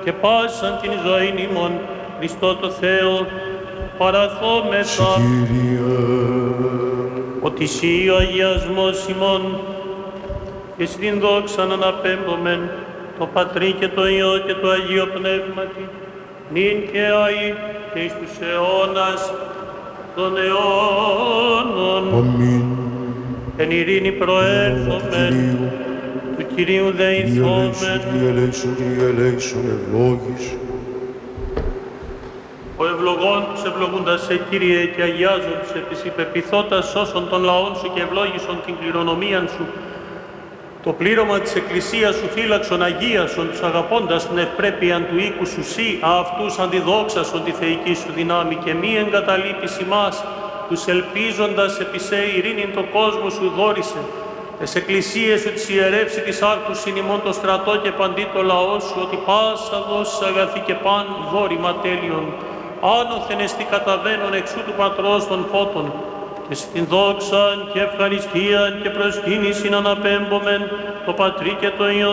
και πάσαν την ζωήν ημών, Χριστό το Θεό, παραθόμεθα. Ότι Συ ο αγιασμός ημών, και στην δόξαν αναπέμπομεν, το Πατρί και το Υιό και το Αγίο Πνεύματι, νυν και αεί και εις τους αιώνας των αιώνων. Αμήν. Εν ειρήνη προέρθομεν, του Κυρίου δεηθόμεν. Κύριε ελέησον, ευλόγησον. Ο ευλογών τους ευλογούντας σε Κύριε και αγιάζοντους επί υπεπιθώτας σώσον των λαών Σου και ευλόγησον την κληρονομίαν Σου. Το πλήρωμα της Εκκλησίας Σου φύλαξον αγίασον τους αγαπώντας την ευπρέπειαν του οίκου Σου Συ, αυτούς αντιδόξασον τη θεϊκή Σου δυνάμει και μη εγκαταλείπεις ημάς, τους ελπίζοντας επί σε ειρήνην το κόσμο Σου δόρισε. Τες εκκλησίες Σου της ιερεύσει της άρχους συνημών το στρατό και παντί το λαό Σου, ότι πάσα δώσεις αγαθή και παν δόρημα τέλειον, άνωθεν εστί καταβαίνον εξού του Πατρός των φώτων, και στην δόξαν και ευχαριστίαν και προσκύνησιν αναπέμπομεν το Πατρί και το Υιό